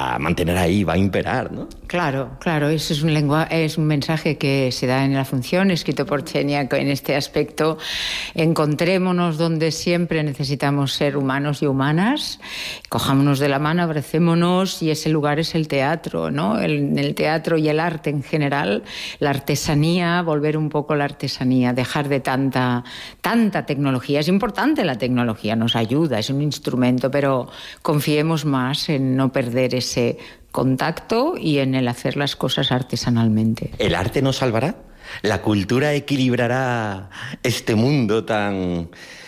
va a mantener ahí, va a imperar, ¿no? Claro, eso es un mensaje que se da en la función, escrito por Xenia, en este aspecto. Encontrémonos donde siempre necesitamos ser humanos y humanas, cojámonos de la mano, abracémonos, y ese lugar es el teatro, ¿no? El teatro y el arte en general, la artesanía, volver un poco a la artesanía, dejar de tanta tecnología. Es importante la tecnología, nos ayuda, es un instrumento, pero confiemos más en no perder ese contacto y en el hacer las cosas artesanalmente. ¿El arte nos salvará? ¿La cultura equilibrará este mundo tan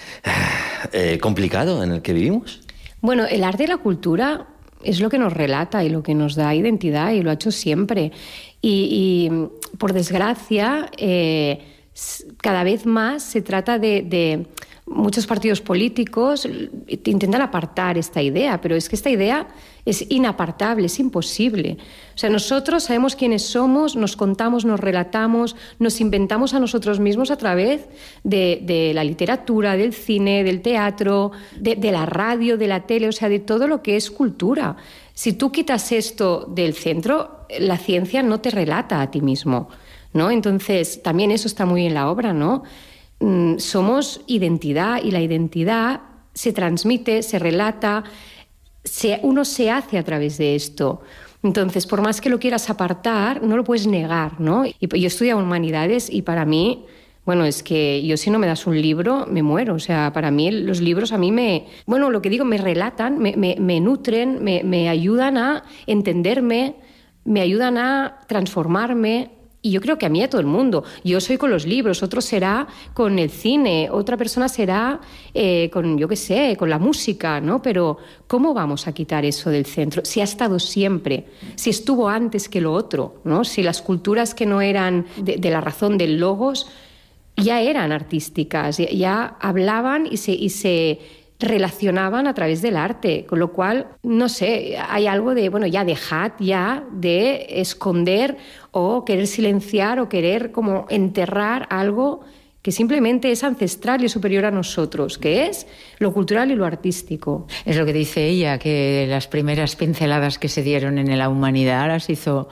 complicado en el que vivimos? Bueno, el arte y la cultura es lo que nos relata y lo que nos da identidad, y lo ha hecho siempre. Y por desgracia, cada vez más se trata de muchos partidos políticos intentan apartar esta idea, pero es que esta idea es inapartable, es imposible. O sea, nosotros sabemos quiénes somos, nos contamos, nos relatamos, nos inventamos a nosotros mismos a través de la literatura, del cine, del teatro, de la radio, de la tele, o sea, de todo lo que es cultura. Si tú quitas esto del centro, la ciencia no te relata a ti mismo, ¿no? Entonces, también eso está muy en la obra, ¿no? Somos identidad, y la identidad se transmite, se relata, uno se hace a través de esto. Entonces, por más que lo quieras apartar, no lo puedes negar, ¿no? Y yo estudié humanidades y para mí, bueno, es que yo si no me das un libro, me muero. O sea, para mí los libros a mí me relatan, me nutren, me ayudan a entenderme, me ayudan a transformarme. Y yo creo que a mí, a todo el mundo. Yo soy con los libros, otro será con el cine, otra persona será con, yo qué sé, con la música, ¿no? Pero ¿cómo vamos a quitar eso del centro? Si ha estado siempre, si estuvo antes que lo otro, ¿no? Si las culturas que no eran de la razón del logos ya eran artísticas, ya hablaban y se relacionaban a través del arte, con lo cual, no sé, hay algo de, bueno, ya dejad ya de esconder o querer silenciar o querer como enterrar algo que simplemente es ancestral y superior a nosotros, que es lo cultural y lo artístico. Es lo que dice ella, que las primeras pinceladas que se dieron en la humanidad las hizo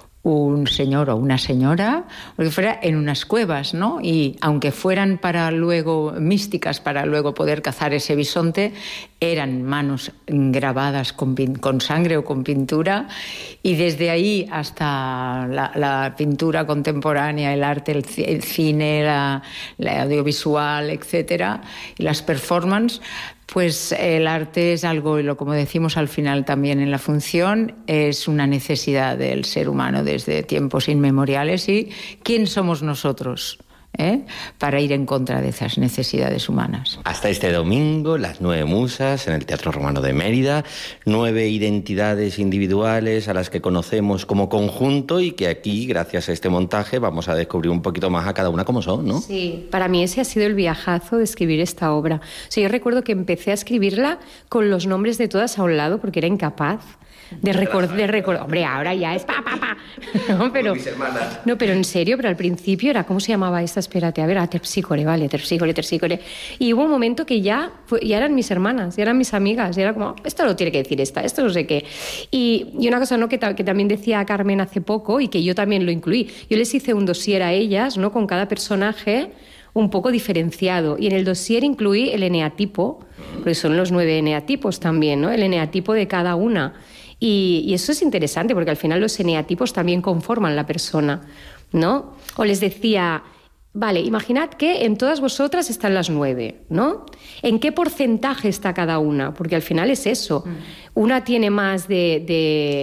un señor o una señora, o que fuera en unas cuevas, ¿no? Y aunque fueran para luego místicas, para luego poder cazar ese bisonte, eran manos grabadas con sangre o con pintura, y desde ahí hasta la pintura contemporánea, el arte, el cine, la audiovisual, etcétera, y las performances. Pues el arte es algo, y como decimos al final también en la función, es una necesidad del ser humano desde tiempos inmemoriales. ¿Y quién somos nosotros para ir en contra de esas necesidades humanas? Hasta este domingo, las 9 musas en el Teatro Romano de Mérida, 9 identidades individuales a las que conocemos como conjunto y que aquí, gracias a este montaje, vamos a descubrir un poquito más a cada una cómo son, ¿no? Sí, para mí ese ha sido el viajazo de escribir esta obra. O sea, yo recuerdo que empecé a escribirla con los nombres de todas a un lado porque era incapaz de recordar. Hombre, ahora ya es pa. No, pero en serio, pero al principio era, ¿cómo se llamaba esta? Espérate, a ver, Terpsícore, vale, Terpsícore. Y hubo un momento que ya eran mis hermanas, ya eran mis amigas, y era como, esto lo tiene que decir esto no sé qué. Y una cosa, ¿no?, que también decía Carmen hace poco, y que yo también lo incluí. Yo les hice un dossier a ellas, ¿no?, con cada personaje un poco diferenciado. Y en el dossier incluí el eneatipo, porque son los 9 eneatipos también, ¿no?, el eneatipo de cada una. Y eso es interesante porque al final los eneatipos también conforman la persona, ¿no? O les decía, vale, imaginad que en todas vosotras están las 9, ¿no? ¿En qué porcentaje está cada una? Porque al final es eso. Una tiene más de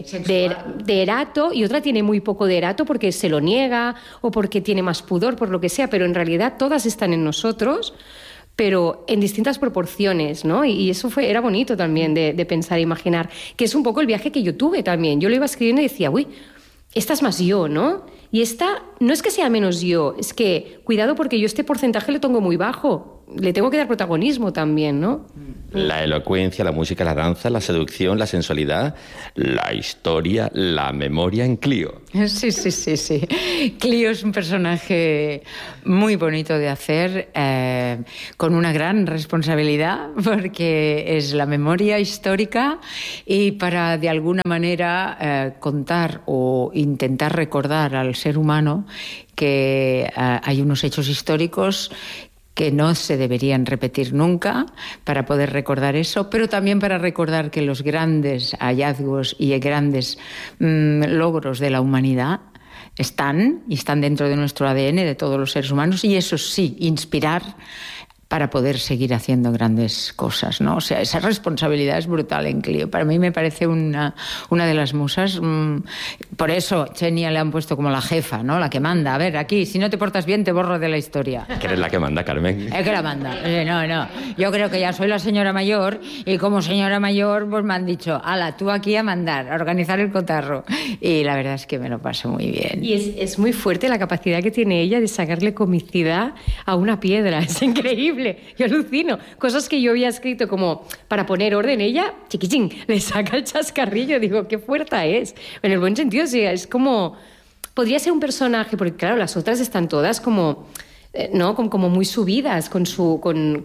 erato y otra tiene muy poco de erato porque se lo niega o porque tiene más pudor, por lo que sea, pero en realidad todas están en nosotros, pero en distintas proporciones, ¿no? Y eso era bonito también de pensar e imaginar, que es un poco el viaje que yo tuve también. Yo lo iba escribiendo y decía, uy, esta es más yo, ¿no? Y esta no es que sea menos yo, es que, cuidado, porque yo este porcentaje lo tengo muy bajo. le tengo que dar protagonismo también, ¿no? La elocuencia, la música, la danza, la seducción, la sensualidad, la historia, la memoria en Clío. Sí. Clío es un personaje muy bonito de hacer, con una gran responsabilidad, porque es la memoria histórica y para de alguna manera contar o intentar recordar al ser humano que hay unos hechos históricos que no se deberían repetir nunca, para poder recordar eso, pero también para recordar que los grandes hallazgos y grandes logros de la humanidad están dentro de nuestro ADN, de todos los seres humanos, y eso sí, inspirar para poder seguir haciendo grandes cosas, ¿no? O sea, esa responsabilidad es brutal en Clío. Para mí me parece una de las musas. Por eso Xenia le han puesto como la jefa, ¿no? La que manda. A ver, aquí, si no te portas bien, te borro de la historia. ¿Que eres la que manda, Carmen? Es que la manda. No. Yo creo que ya soy la señora mayor y como señora mayor pues me han dicho, ala, tú aquí a mandar, a organizar el cotarro. Y la verdad es que me lo paso muy bien. Y es muy fuerte la capacidad que tiene ella de sacarle comicidad a una piedra. Es increíble. Yo alucino. Cosas que yo había escrito como para poner orden, ella, chiquichín, le saca el chascarrillo. Digo, qué fuerte es. En el buen sentido, sí, es como... Podría ser un personaje, porque claro, las otras están todas como... ¿no? Como muy subidas con su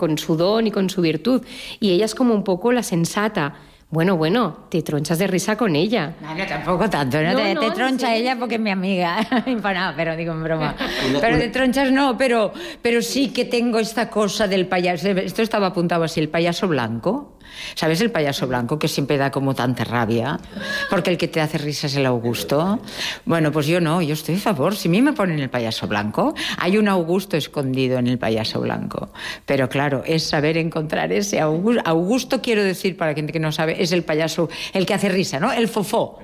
don y con su virtud. Y ella es como un poco la sensata. Bueno, te tronchas de risa con ella. No, tampoco tanto, ¿no? Te troncha ella porque es mi amiga. No, pero digo en broma. Pero te tronchas no, pero sí que tengo esta cosa del payaso. Esto estaba apuntado así, el payaso blanco. ¿Sabes el payaso blanco que siempre da como tanta rabia? Porque el que te hace risa es el Augusto. Bueno, pues yo no, yo estoy a favor. Si a mí me ponen el payaso blanco, hay un Augusto escondido en el payaso blanco. Pero claro, es saber encontrar ese Augusto. Augusto, quiero decir, para la gente que no sabe, es el payaso, el que hace risa, ¿no? El fofó.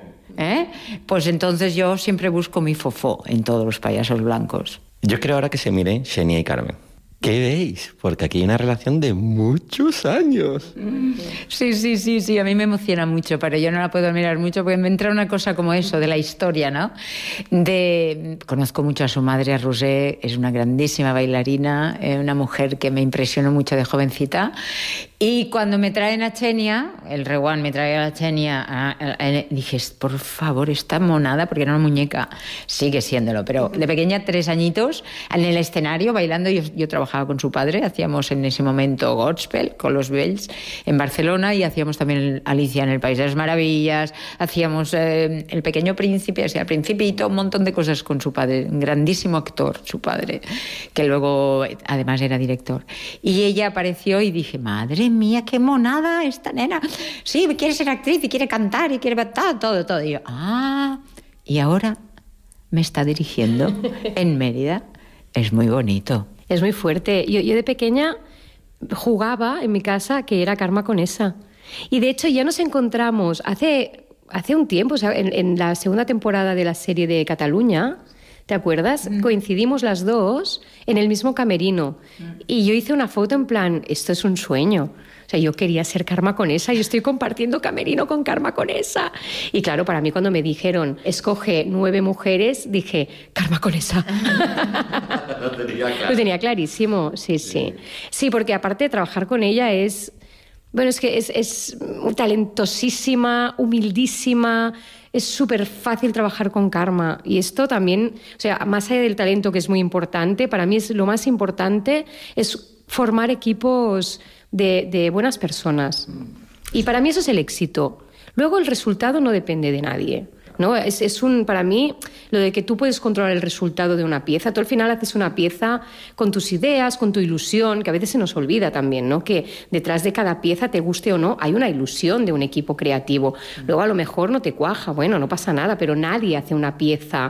Pues entonces yo siempre busco mi fofó en todos los payasos blancos. Yo quiero ahora que se miren Xenia y Carmen. ¿Qué veis? Porque aquí hay una relación de muchos años. Sí, a mí me emociona mucho, pero yo no la puedo mirar mucho porque me entra una cosa como eso, de la historia, ¿no? Conozco mucho a su madre, a Roser, es una grandísima bailarina, una mujer que me impresionó mucho de jovencita. Y cuando me traen a Xenia, el Reguán me trae a la Xenia, dije, por favor, esta monada, porque era una muñeca, sigue siéndolo, pero de pequeña, 3 añitos, en el escenario, bailando, yo trabajaba con su padre, hacíamos en ese momento gospel con los Bells en Barcelona y hacíamos también Alicia en el País de las Maravillas, hacíamos El Pequeño Príncipe, hacía El Principito, un montón de cosas con su padre, un grandísimo actor, su padre, que luego además era director. Y ella apareció y dije, madre mía, qué monada esta nena. Sí, quiere ser actriz y quiere cantar y quiere todo. Y yo, y ahora me está dirigiendo en Mérida. Es muy bonito. Es muy fuerte. Yo de pequeña jugaba en mi casa que era Carme Conesa. Y de hecho ya nos encontramos hace un tiempo, o sea, en la segunda temporada de la serie de Cataluña, ¿te acuerdas? Coincidimos las dos en el mismo camerino. Y yo hice una foto en plan, esto es un sueño. O sea, yo quería ser Carme Conesa y estoy compartiendo camerino con Carme Conesa. Y claro, para mí cuando me dijeron, escoge 9 mujeres, dije, Carme Conesa. Lo tenía clarísimo, sí. Sí, porque aparte de trabajar con ella es... Bueno, es que es talentosísima, humildísima, es súper fácil trabajar con Carme. Y esto también, o sea, más allá del talento, que es muy importante, para mí lo más importante es formar equipos de buenas personas. Y para mí eso es el éxito. Luego el resultado no depende de nadie, ¿no? Para mí, lo de que tú puedes controlar el resultado de una pieza, tú al final haces una pieza con tus ideas, con tu ilusión, que a veces se nos olvida también, ¿no? Que detrás de cada pieza, te guste o no, hay una ilusión de un equipo creativo. Luego a lo mejor no te cuaja, bueno, no pasa nada, pero nadie hace una pieza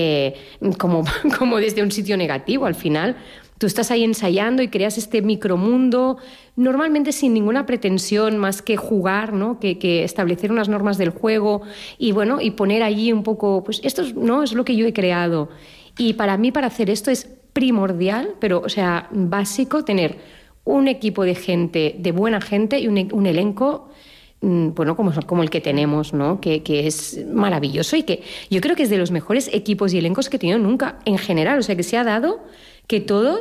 como desde un sitio negativo. Al final tú estás ahí ensayando y creas este micromundo, normalmente sin ninguna pretensión más que jugar, ¿no? Que establecer unas normas del juego y bueno, y poner allí un poco, pues esto es lo que yo he creado. Y para mí, para hacer esto es primordial, pero o sea, básico, tener un equipo de gente, de buena gente y un elenco, bueno, como el que tenemos, ¿no? Que es maravilloso y que yo creo que es de los mejores equipos y elencos que he tenido nunca en general. O sea, que se ha dado que todos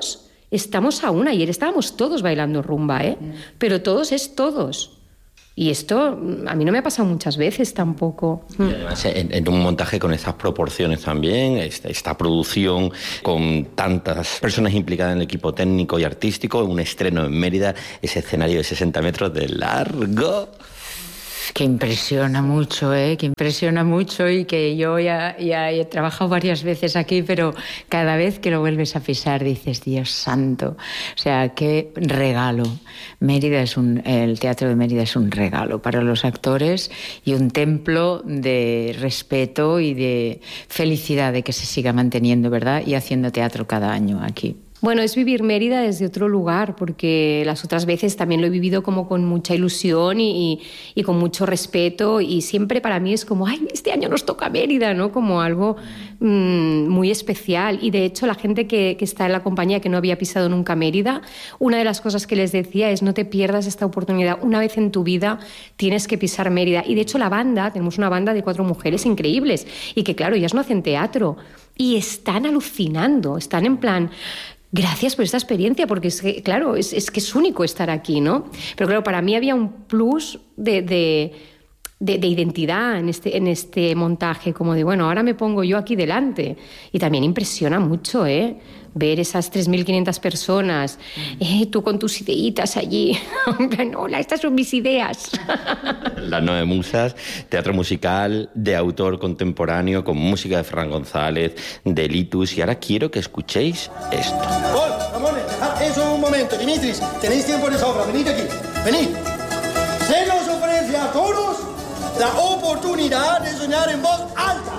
estamos a una. Ayer estábamos todos bailando rumba, pero todos es todos. Y esto a mí no me ha pasado muchas veces tampoco. Y además, en un montaje con esas proporciones también, esta producción con tantas personas implicadas en el equipo técnico y artístico, un estreno en Mérida, ese escenario de 60 metros de largo. Que impresiona mucho, que impresiona mucho, y que yo ya he trabajado varias veces aquí, pero cada vez que lo vuelves a pisar dices, Dios santo, o sea, qué regalo. El Teatro de Mérida es un regalo para los actores y un templo de respeto y de felicidad de que se siga manteniendo, ¿verdad? Y haciendo teatro cada año aquí. Bueno, es vivir Mérida desde otro lugar, porque las otras veces también lo he vivido como con mucha ilusión y con mucho respeto, y siempre para mí es como, ay, este año nos toca Mérida, ¿no? Como algo muy especial. Y de hecho la gente que está en la compañía, que no había pisado nunca Mérida, una de las cosas que les decía es: no te pierdas esta oportunidad, una vez en tu vida tienes que pisar Mérida. Y de hecho tenemos una banda de 4 mujeres increíbles, y que claro, ellas no hacen teatro y están alucinando, están en plan... Gracias por esta experiencia, porque es que, claro, es que es único estar aquí, ¿no? Pero claro, para mí había un plus de identidad en este montaje, como de, bueno, ahora me pongo yo aquí delante. Y también impresiona mucho, ver esas 3.500 personas, tú con tus ideitas allí. Hola, estas son mis ideas. Las 9 Musas, teatro musical de autor contemporáneo, con música de Fran González, de Litus. Y ahora quiero que escuchéis esto. Ramones, dejad eso un momento. Dimitris, tenéis tiempo de sobra. Venid aquí, venid. Se nos ofrece a todos la oportunidad de soñar en voz alta.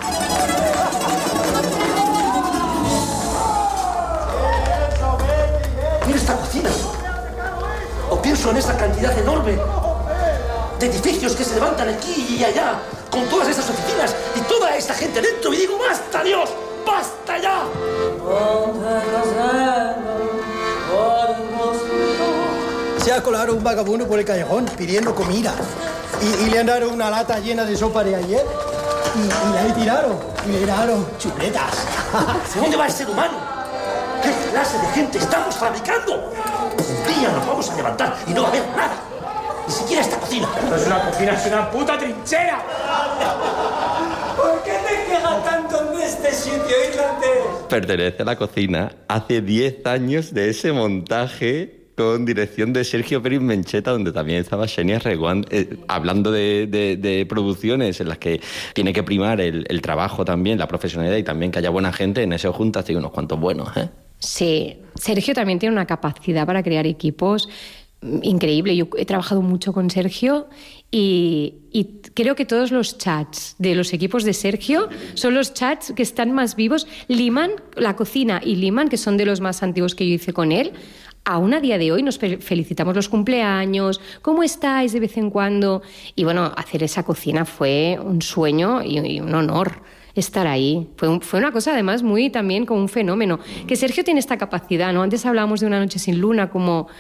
Mira esta cocina. O pienso en esa cantidad enorme de edificios que se levantan aquí y allá, con todas esas oficinas y toda esta gente dentro, y digo, ¡basta, Dios! ¡Basta ya! Se ha colado un vagabundo por el callejón pidiendo comida. Y le han dado una lata llena de sopa de ayer. Y le tiraron chuletas. ¿Hacia dónde va el ser humano? ¿Qué clase de gente estamos fabricando? Un día nos vamos a levantar y no va a haber nada. Ni siquiera esta cocina. No es una cocina, es una puta trinchera. ¿Por qué te quejas tanto en este sitio, irlandés? Pertenece a la cocina. Hace 10 años de ese montaje, con dirección de Sergio Pérez Mencheta, donde también estaba Xenia Reguant, hablando de producciones en las que tiene que primar el trabajo también, la profesionalidad, y también que haya buena gente. En eso juntas, unos cuantos buenos, Sí, Sergio también tiene una capacidad para crear equipos increíble. Yo he trabajado mucho con Sergio y creo que todos los chats de los equipos de Sergio son los chats que están más vivos. Liman, La Cocina y Liman, que son de los más antiguos que yo hice con él, aún a día de hoy nos felicitamos los cumpleaños, ¿cómo estáis de vez en cuando? Y bueno, hacer esa cocina fue un sueño y un honor estar ahí. Fue una cosa además muy también como un fenómeno. Que Sergio tiene esta capacidad, ¿no? Antes hablábamos de Una noche sin luna, como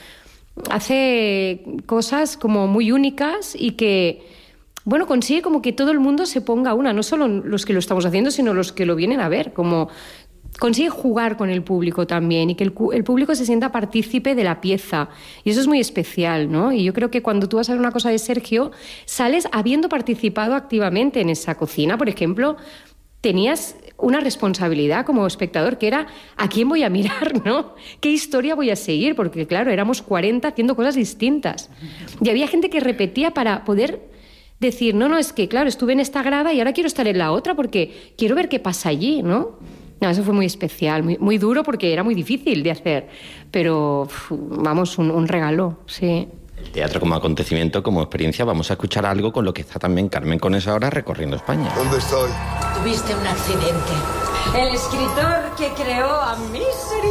hace cosas como muy únicas y que, bueno, consigue como que todo el mundo se ponga a una, no solo los que lo estamos haciendo, sino los que lo vienen a ver, como... Consigue jugar con el público también y que el público se sienta partícipe de la pieza. Y eso es muy especial, ¿no? Y yo creo que cuando tú vas a ver una cosa de Sergio, sales habiendo participado activamente en esa cocina. Por ejemplo, tenías una responsabilidad como espectador, que era ¿a quién voy a mirar, no? ¿Qué historia voy a seguir? Porque, claro, éramos 40 haciendo cosas distintas. Y había gente que repetía para poder decir, no, es que, claro, estuve en esta grada y ahora quiero estar en la otra porque quiero ver qué pasa allí, ¿no? No, eso fue muy especial, muy duro porque era muy difícil de hacer, pero vamos, un regalo, sí. El teatro como acontecimiento, como experiencia, vamos a escuchar algo con lo que está también Carmen Conesa ahora recorriendo España. ¿Dónde estoy? Tuviste un accidente. El escritor que creó a Misery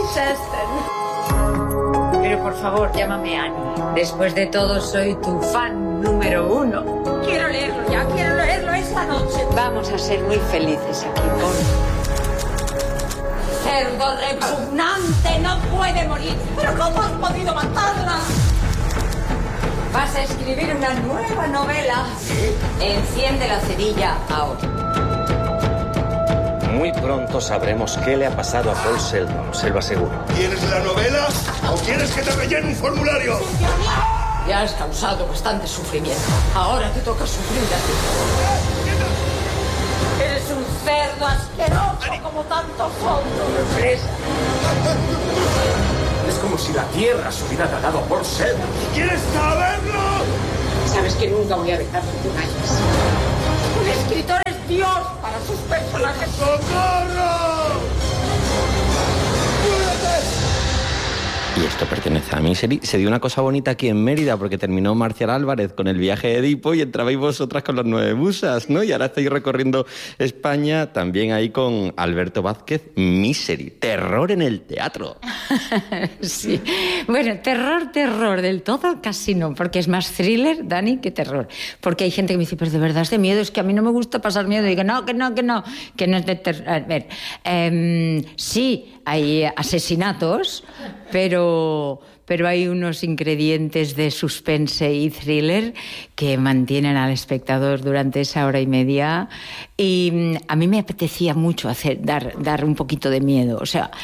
Chastain. Pero por favor, llámame Annie. Después de todo, soy tu fan número 1. Quiero leerlo esta noche. Vamos a ser muy felices aquí, Paul. Cerdo repugnante, no puede morir. ¿Pero cómo has podido matarla? Vas a escribir una nueva novela. Enciende la cerilla ahora. Muy pronto sabremos qué le ha pasado a Paul Sheldon, se lo aseguro. ¿Quieres la novela o quieres que te rellene un formulario? Ya has causado bastante sufrimiento. Ahora te toca sufrir a ti. Eres un cerdo asqueroso como tantos otros. Represa. Es como si la tierra se hubiera tragado por Sheldon. ¿Quieres saberlo? Sabes que nunca voy a dejar que te vayas. Un escritor es Dios para sus personajes. ¡Socorro! Y esto pertenece a Misery. Se dio una cosa bonita aquí en Mérida porque terminó Marcial Álvarez con el viaje de Edipo y entrabais vosotras con las 9 musas, ¿no? Y ahora estáis recorriendo España también ahí con Alberto Vázquez, Misery, terror en el teatro. Sí. Bueno, terror del todo casi no, porque es más thriller, Dani, que terror. Porque hay gente que me dice, pero de verdad es de miedo, es que a mí no me gusta pasar miedo. Y digo, que no es de terror. A ver, sí, hay asesinatos, pero hay unos ingredientes de suspense y thriller que mantienen al espectador durante esa hora y media. Y a mí me apetecía mucho dar un poquito de miedo,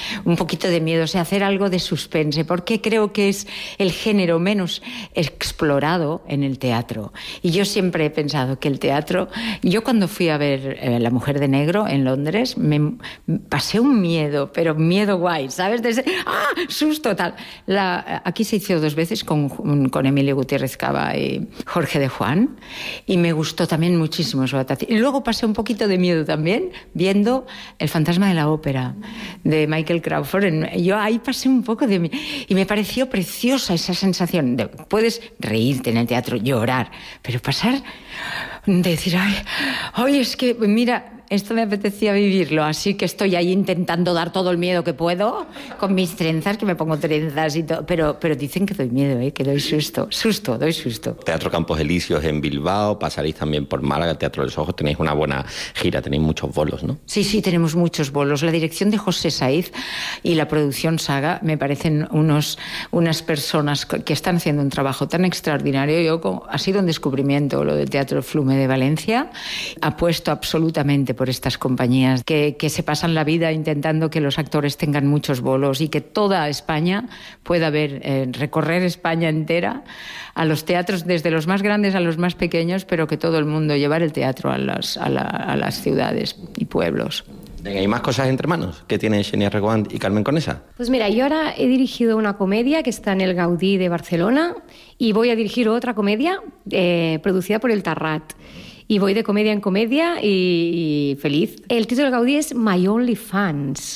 hacer algo de suspense, porque creo que es el género menos explorado en el teatro. Y yo siempre he pensado que el teatro... Yo cuando fui a ver La Mujer de Negro en Londres, me pasé un miedo, pero miedo guay, ¿sabes? Susto, tal. Aquí se hizo 2 veces con Emilio Gutiérrez Cava y Jorge de Juan, y me gustó también muchísimo su adaptación. Y luego pasé un poquito de miedo también viendo El fantasma de la ópera de Michael Crawford. Yo ahí pasé un poco de miedo y me pareció preciosa esa sensación de puedes reírte en el teatro, llorar, pero pasar de decir, ay, es que mira, esto me apetecía vivirlo, así que estoy ahí intentando dar todo el miedo que puedo con mis trenzas, que me pongo trenzas y todo, pero dicen que doy miedo, que doy susto. Teatro Campos Elíseos en Bilbao, pasaréis también por Málaga, Teatro de los Ojos, tenéis una buena gira, tenéis muchos bolos, ¿no? Sí, tenemos muchos bolos. La dirección de José Saiz y la producción Saga me parecen unas personas que están haciendo un trabajo tan extraordinario. Ha sido un descubrimiento lo del Teatro Flume de Valencia. Apuesto absolutamente por estas compañías que se pasan la vida intentando que los actores tengan muchos bolos y que toda España pueda recorrer España entera a los teatros, desde los más grandes a los más pequeños, pero que todo el mundo llevar el teatro a las ciudades y pueblos. ¿Hay más cosas entre manos que tienen Xenia Reguant y Carmen Conesa? Pues mira, yo ahora he dirigido una comedia que está en el Gaudí de Barcelona y voy a dirigir otra comedia producida por el Tarrat. Y voy de comedia en comedia y feliz. El título del Gaudí es My Only Fans.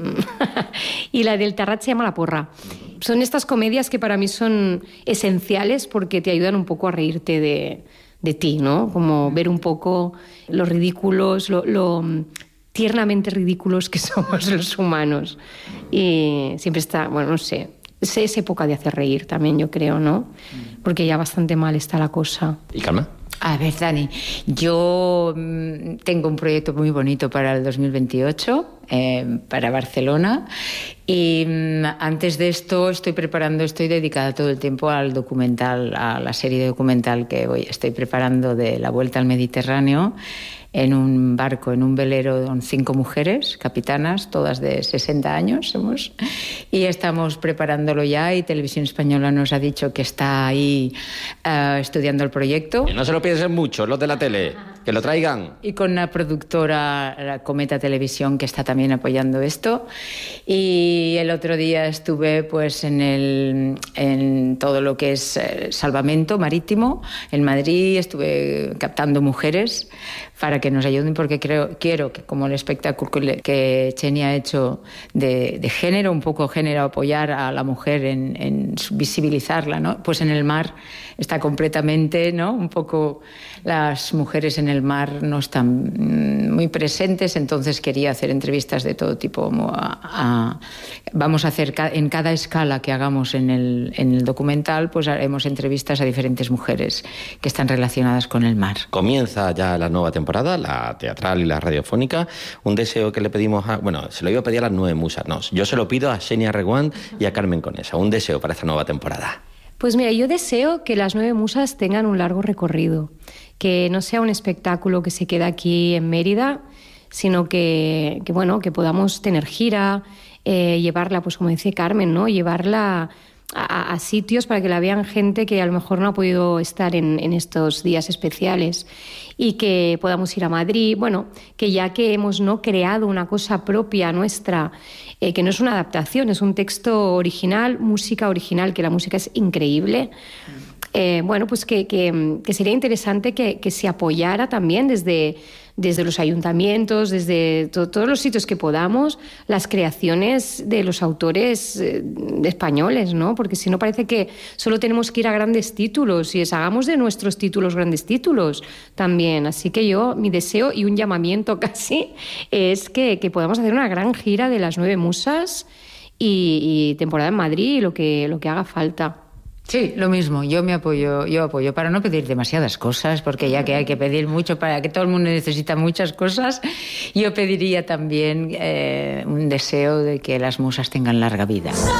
Y la del Tarrat se llama La Porra. Son estas comedias que para mí son esenciales porque te ayudan un poco a reírte de ti, ¿no? Como ver un poco los ridículos, lo tiernamente ridículos que somos los humanos. Y siempre está, bueno, no sé, es época de hacer reír también, yo creo, ¿no? Porque ya bastante mal está la cosa. ¿Y Calma? A ver, Dani, yo tengo un proyecto muy bonito para el 2028, para Barcelona, y antes de esto estoy dedicada todo el tiempo al documental, a la serie documental que estoy preparando de la Vuelta al Mediterráneo, en un barco, en un velero con 5 mujeres, capitanas, todas de 60 años somos, y estamos preparándolo ya, y Televisión Española nos ha dicho que está ahí estudiando el proyecto. Que no se lo piensen mucho los de la tele, que lo traigan. Y con la productora, la Cometa Televisión, que está también apoyando esto. Y el otro día estuve pues en todo lo que es salvamento marítimo en Madrid, estuve captando mujeres para que nos ayuden, porque quiero que, como el espectáculo que Xenia ha hecho de género, un poco género, apoyar a la mujer en visibilizarla, ¿no? Pues en el mar está completamente, ¿no? Un poco las mujeres en el mar no están muy presentes, entonces quería hacer entrevistas de todo tipo. Vamos a hacer en cada escala que hagamos en el documental, pues haremos entrevistas a diferentes mujeres que están relacionadas con el mar. Comienza ya la nueva temporada, la teatral y la radiofónica. Un deseo que le pedimos se lo iba a pedir a las 9 musas, no, yo se lo pido a Xenia Reguant y a Carmen Conesa. Un deseo para esta nueva temporada. Pues mira, yo deseo que las 9 musas tengan un largo recorrido, que no sea un espectáculo que se queda aquí en Mérida, sino que bueno, que podamos tener gira, llevarla, pues como dice Carmen, ¿no? Llevarla a sitios para que la vean gente que a lo mejor no ha podido estar en estos días especiales, y que podamos ir a Madrid, bueno, que ya que hemos creado una cosa propia nuestra, que no es una adaptación, es un texto original, música original, que la música es increíble. Bueno, pues que sería interesante que se apoyara también desde los ayuntamientos, desde todos los sitios que podamos, las creaciones de los autores españoles, ¿no? Porque si no parece que solo tenemos que ir a grandes títulos, y hagamos de nuestros títulos grandes títulos también. Así que mi deseo y un llamamiento casi es que podamos hacer una gran gira de las 9 musas y temporada en Madrid y lo que haga falta. Sí, lo mismo, yo apoyo para no pedir demasiadas cosas, porque ya que hay que pedir mucho, para que todo el mundo necesita muchas cosas, yo pediría también un deseo de que las musas tengan larga vida.